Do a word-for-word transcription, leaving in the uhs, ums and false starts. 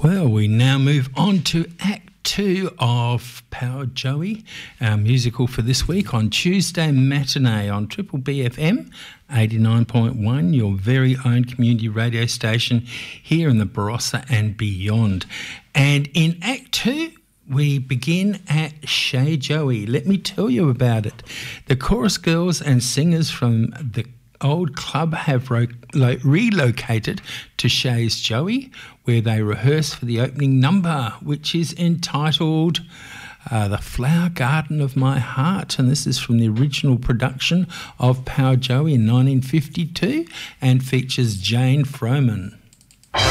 Well, we now move on to Act Two of Power Joey, our musical for this week on Tuesday matinee on Triple B F M eighty-nine point one, your very own community radio station here in the Barossa and beyond. And in Act Two, we begin at Chez Joey. Let me tell you about it. The chorus girls and singers from the old club have ro- lo- relocated to Chez Joey, where they rehearse for the opening number, which is entitled uh, The Flower Garden of My Heart. And this is from the original production of Power Joey in nineteen fifty-two and features Jane Froman.